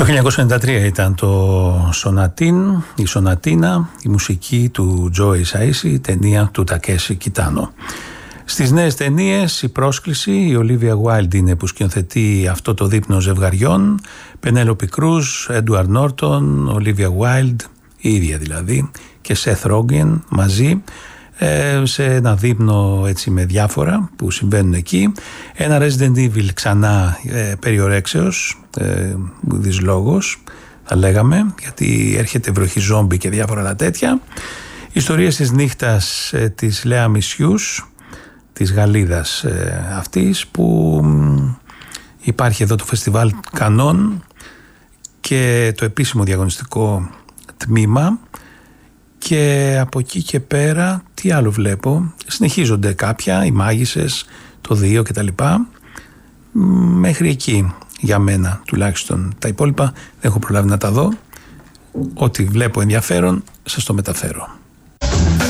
Το 1993 ήταν το Σονατίν, η Σονατίνα, η μουσική του Τζο Ισαΐση, η ταινία του Τακέσι Κιτάνο. Στις νέες ταινίες η πρόσκληση, η Ολίβια Γουάιλντ είναι που σκηνοθετεί αυτό το δείπνο ζευγαριών, Πενέλοπι Κρούζ, Έντουαρντ Νόρτον, Ολίβια Γουάιλντ, η ίδια δηλαδή, και Σεθ Ρόγκεν μαζί, σε ένα δείπνο έτσι με διάφορα που συμβαίνουν εκεί. Ένα Resident Evil ξανά περιορέξεως, δυσλόγος θα λέγαμε, γιατί έρχεται βροχή ζόμπι και διάφορα άλλα τέτοια. Ιστορίες της νύχτας της Λέα Μισιούς, της Γαλλίδας αυτής, που υπάρχει εδώ το φεστιβάλ Κανών και το επίσημο διαγωνιστικό τμήμα. Και από εκεί και πέρα, τι άλλο βλέπω, συνεχίζονται κάποια, οι μάγισσες, το 2 κτλ. Μέχρι εκεί για μένα τουλάχιστον. Τα υπόλοιπα δεν έχω προλάβει να τα δω. Ό,τι βλέπω ενδιαφέρον σας το μεταφέρω.